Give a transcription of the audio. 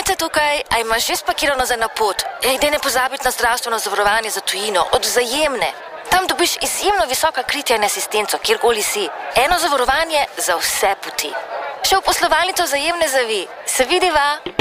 te tukaj, a imaš že spakirano za na pot? Daj ne pozabiti na zdravstveno zavarovanje za tujino, od Vzajemne. Tam dobiš izjemno visoka kritja in asistenco, kjerkoli si. Eno zavarovanje za vse poti. Še v poslovalnico Vzajemne zavi. Se vidiva?